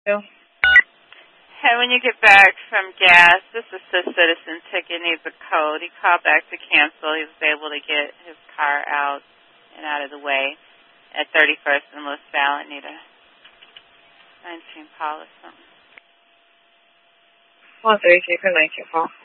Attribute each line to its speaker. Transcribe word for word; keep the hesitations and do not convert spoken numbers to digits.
Speaker 1: Hey, when you get back from gas, this assist citizen ticket needs a code. He called back to cancel. He was able to get his car out and out of the way at thirty-first and LaSalle. I need a nineteen Paul or something.
Speaker 2: one thirty-three for nineteen Paul.